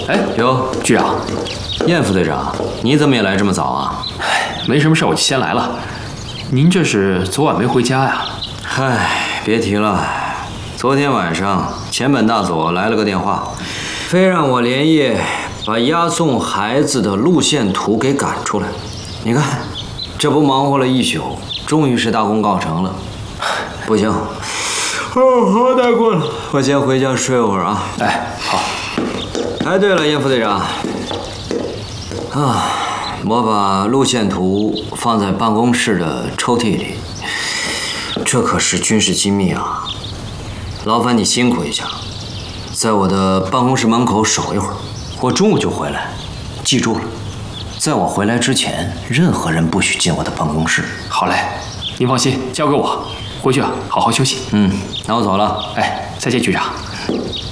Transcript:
哎， 哟， 局长， 燕副队长，你怎么也来这么早啊？ 没什么事，我就先来了。您这是昨晚没回家呀？ 嗨，别提了。昨天晚上，前本大佐来了个电话，非让我连夜把押送孩子的路线图给赶出来。你看，这不忙活了一宿，终于是大功告成了。不行，好大过了，我先回家睡会儿啊。 哎，好。 哎，对了，燕副队长，我把路线图放在办公室的抽屉里，这可是军事机密啊！劳烦你辛苦一下，在我的办公室门口守一会儿，我中午就回来。记住了，在我回来之前，任何人不许进我的办公室。 好嘞，您放心，交给我，回去啊，好好休息。 那我走了。 哎，再见，局长。